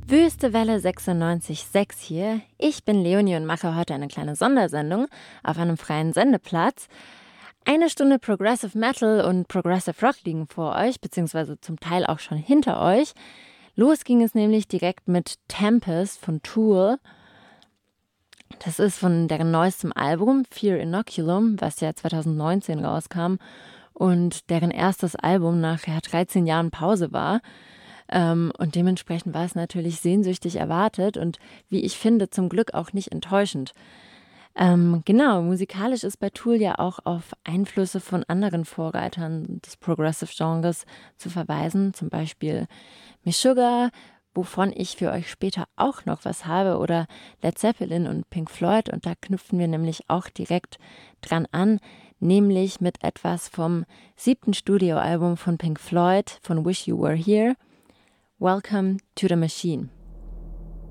Wüste Welle 96,6 hier. Ich bin Leonie und mache heute eine kleine Sondersendung auf einem freien Sendeplatz. 1 Stunde Progressive Metal und Progressive Rock liegen vor euch, beziehungsweise zum Teil auch schon hinter euch. Los ging es nämlich direkt mit Tempest von Tool. Das ist von deren neuestem Album, Fear Inoculum, was ja 2019 rauskam und deren erstes Album nach 13 Jahren Pause war. Und dementsprechend war es natürlich sehnsüchtig erwartet und wie ich finde, zum Glück auch nicht enttäuschend. Genau, musikalisch ist bei Tool ja auch auf Einflüsse von anderen Vorreitern des Progressive-Genres zu verweisen, zum Beispiel Meshuggah, wovon ich für euch später auch noch was habe, oder Led Zeppelin und Pink Floyd, und da knüpfen wir nämlich auch direkt dran an, nämlich mit etwas vom 7. Studioalbum von Pink Floyd, von Wish You Were Here, Welcome to the Machine.